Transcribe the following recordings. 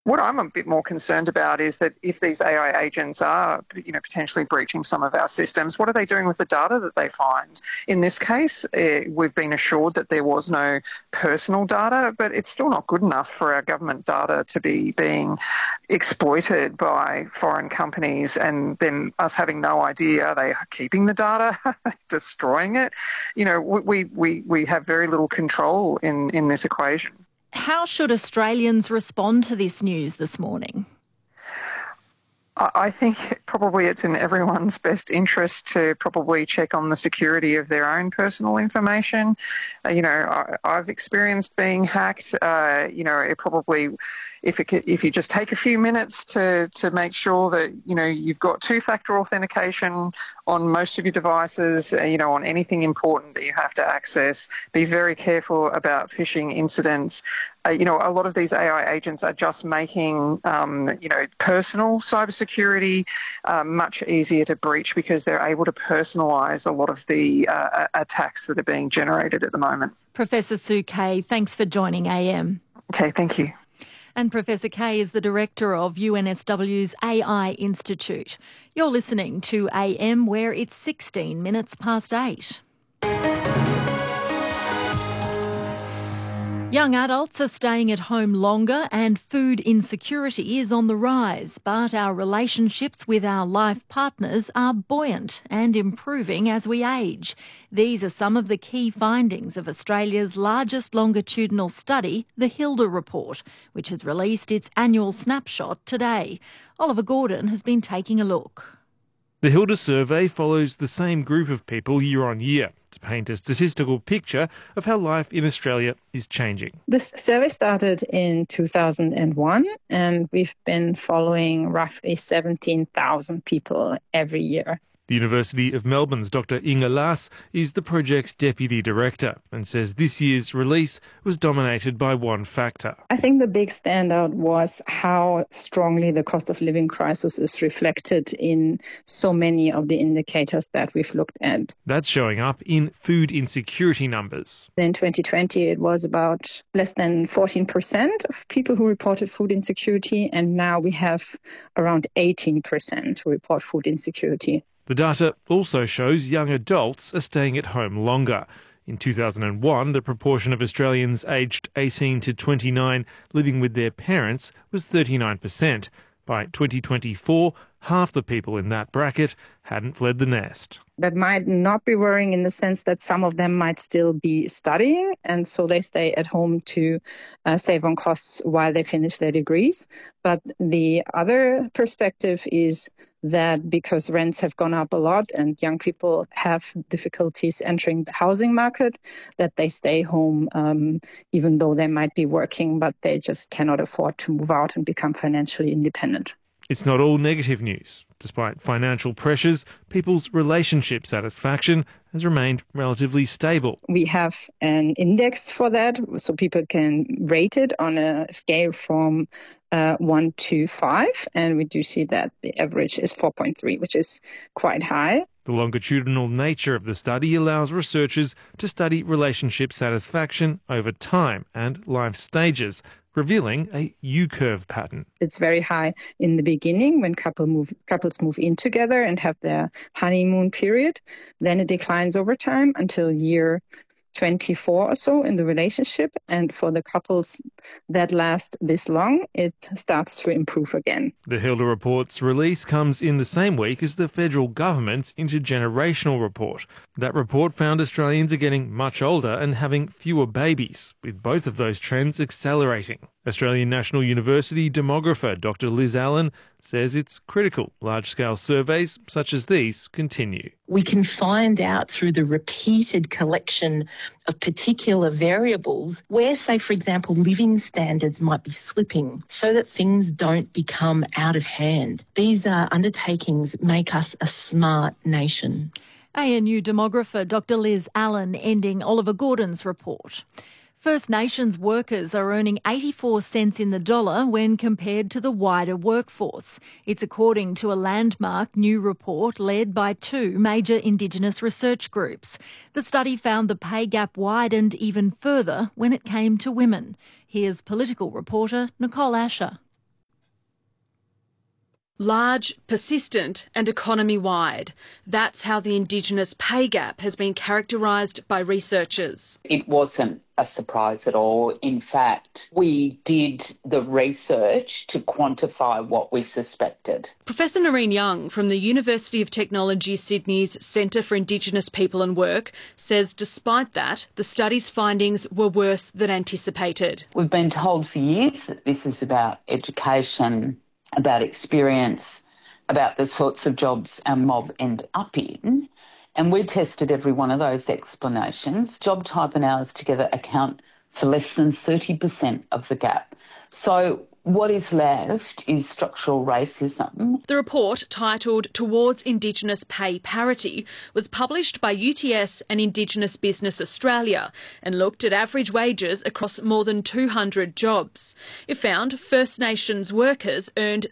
What I'm a bit more concerned about is that if these AI agents are, potentially breaching some of our systems, what are they doing with the data that they find? In this case, we've been assured that there was no personal data, but it's still not good enough for our government data to be being exploited by foreign companies and then us having no idea, are they keeping the data, destroying it? We have very little control in this equation. How should Australians respond to this news this morning? I think probably it's in everyone's best interest to probably check on the security of their own personal information. I've experienced being hacked. It probably, if you just take a few minutes to make sure that you've got two-factor authentication on most of your devices, on anything important that you have to access. Be very careful about phishing incidents. A lot of these AI agents are just making, personal cybersecurity much easier to breach because they're able to personalise a lot of the attacks that are being generated at the moment. Professor Sue Kay, thanks for joining AM. Okay, thank you. And Professor Kay is the director of UNSW's AI Institute. You're listening to AM, where it's 16 minutes past 8. Young adults are staying at home longer and food insecurity is on the rise, but our relationships with our life partners are buoyant and improving as we age. These are some of the key findings of Australia's largest longitudinal study, the Hilda Report, which has released its annual snapshot today. Oliver Gordon has been taking a look. The Hilda survey follows the same group of people year on year to paint a statistical picture of how life in Australia is changing. This survey started in 2001 and we've been following roughly 17,000 people every year. The University of Melbourne's Dr Inga Lass is the project's deputy director and says this year's release was dominated by one factor. I think the big standout was how strongly the cost of living crisis is reflected in so many of the indicators that we've looked at. That's showing up in food insecurity numbers. In 2020, it was about less than 14% of people who reported food insecurity, and now we have around 18% who report food insecurity. The data also shows young adults are staying at home longer. In 2001, the proportion of Australians aged 18 to 29 living with their parents was 39%. By 2024, half the people in that bracket hadn't fled the nest. That might not be worrying in the sense that some of them might still be studying, and so they stay at home to save on costs while they finish their degrees. But the other perspective is that because rents have gone up a lot and young people have difficulties entering the housing market, that they stay home even though they might be working, but they just cannot afford to move out and become financially independent. It's not all negative news. Despite financial pressures, people's relationship satisfaction has remained relatively stable. We have an index for that, so people can rate it on a scale from 1 to 5, and we do see that the average is 4.3, which is quite high. The longitudinal nature of the study allows researchers to study relationship satisfaction over time and life stages, revealing a U-curve pattern. It's very high in the beginning when couples move in together and have their honeymoon period. Then it declines over time until year 24 or so in the relationship. And for the couples that last this long, it starts to improve again. The Hilda Report's release comes in the same week as the federal government's intergenerational report. That report found Australians are getting much older and having fewer babies, with both of those trends accelerating. Australian National University demographer Dr Liz Allen says it's critical large-scale surveys such as these continue. We can find out through the repeated collection of particular variables where, say, for example, living standards might be slipping so that things don't become out of hand. These undertakings make us a smart nation. ANU demographer Dr Liz Allen ending Oliver Gordon's report. First Nations workers are earning 84 cents in the dollar when compared to the wider workforce. It's according to a landmark new report led by two major Indigenous research groups. The study found the pay gap widened even further when it came to women. Here's political reporter Nicole Asher. Large, persistent and economy-wide. That's how the Indigenous pay gap has been characterised by researchers. It wasn't a surprise at all. In fact, we did the research to quantify what we suspected. Professor Noreen Young from the University of Technology Sydney's Centre for Indigenous People and Work says despite that, the study's findings were worse than anticipated. We've been told for years that this is about education, about experience, about the sorts of jobs our mob end up in. And we tested every one of those explanations. Job type and hours together account for less than 30% of the gap. So what is left is structural racism. The report, titled Towards Indigenous Pay Parity, was published by UTS and Indigenous Business Australia and looked at average wages across more than 200 jobs. It found First Nations workers earned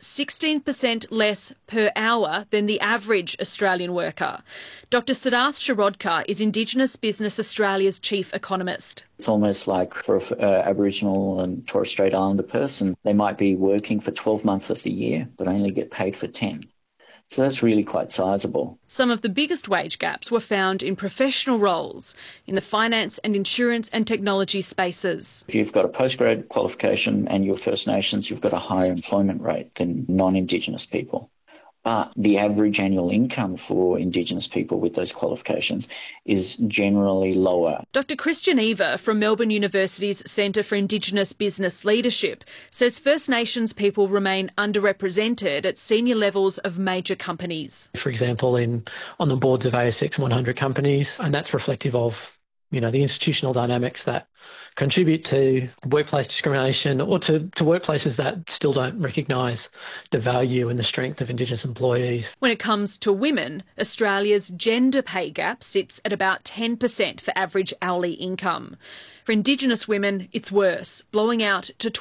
16% less per hour than the average Australian worker. Dr Siddharth Shirodkar is Indigenous Business Australia's chief economist. It's almost like for an Aboriginal and Torres Strait Islander person, they might be working for 12 months of the year but only get paid for 10. So that's really quite sizable. Some of the biggest wage gaps were found in professional roles, in the finance and insurance and technology spaces. If you've got a postgrad qualification and you're First Nations, you've got a higher employment rate than non-Indigenous people. But the average annual income for Indigenous people with those qualifications is generally lower. Dr Christian Eva from Melbourne University's Centre for Indigenous Business Leadership says First Nations people remain underrepresented at senior levels of major companies. For example, on the boards of ASX 100 companies, and that's reflective of the institutional dynamics that contribute to workplace discrimination or to workplaces that still don't recognise the value and the strength of Indigenous employees. When it comes to women, Australia's gender pay gap sits at about 10% for average hourly income. For Indigenous women, it's worse, blowing out to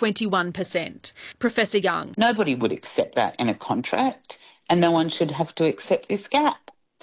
21%. Professor Young. Nobody would accept that in a contract, and no one should have to accept this gap.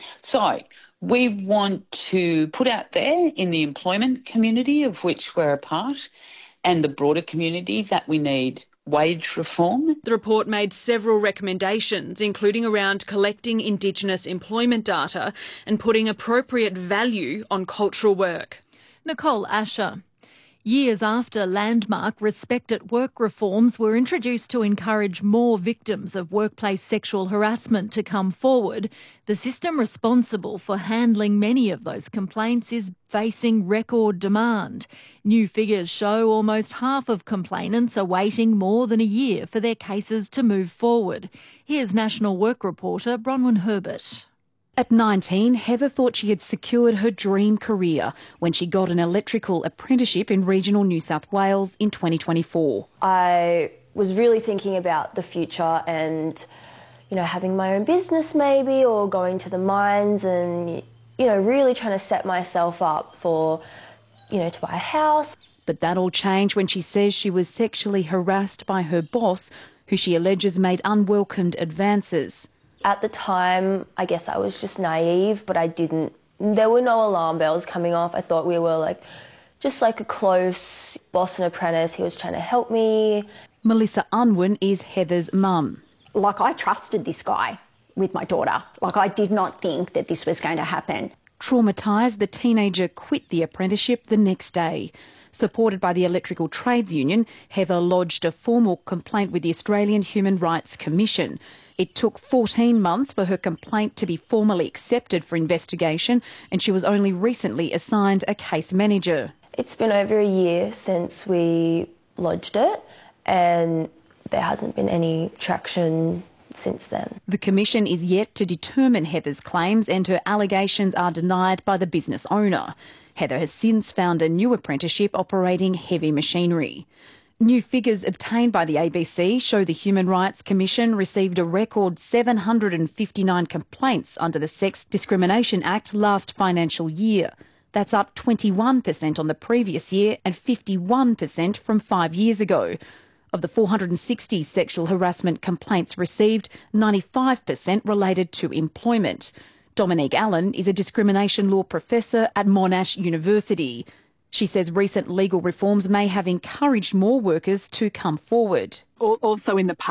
So we want to put out there in the employment community, of which we're a part, and the broader community, that we need wage reform. The report made several recommendations, including around collecting Indigenous employment data and putting appropriate value on cultural work. Nicole Asher. Years after landmark Respect at Work reforms were introduced to encourage more victims of workplace sexual harassment to come forward, the system responsible for handling many of those complaints is facing record demand. New figures show almost half of complainants are waiting more than a year for their cases to move forward. Here's National Work reporter Bronwyn Herbert. At 19, Heather thought she had secured her dream career when she got an electrical apprenticeship in regional New South Wales in 2024. I was really thinking about the future and, having my own business maybe, or going to the mines and, really trying to set myself up for, to buy a house. But that all changed when she says she was sexually harassed by her boss, who she alleges made unwelcomed advances. At the time, I guess I was just naive, but there were no alarm bells coming off. I thought we were just like a close boss and apprentice. He was trying to help me. Melissa Unwin is Heather's mum. I trusted this guy with my daughter. I did not think that this was going to happen. Traumatised, the teenager quit the apprenticeship the next day. Supported by the Electrical Trades Union, Heather lodged a formal complaint with the Australian Human Rights Commission. It took 14 months for her complaint to be formally accepted for investigation, and she was only recently assigned a case manager. It's been over a year since we lodged it, and there hasn't been any traction since then. The Commission is yet to determine Heather's claims, and her allegations are denied by the business owner. Heather has since found a new apprenticeship operating heavy machinery. New figures obtained by the ABC show the Human Rights Commission received a record 759 complaints under the Sex Discrimination Act last financial year. That's up 21% on the previous year and 51% from 5 years ago. Of the 460 sexual harassment complaints received, 95% related to employment. Dominique Allen is a discrimination law professor at Monash University. She says recent legal reforms may have encouraged more workers to come forward. Also in the past,